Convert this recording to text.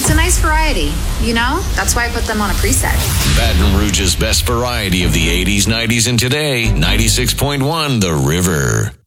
It's a nice variety, you know? That's why I put them on a preset. Baton Rouge's best variety of the 80s, 90s, and today. 96.1 The River.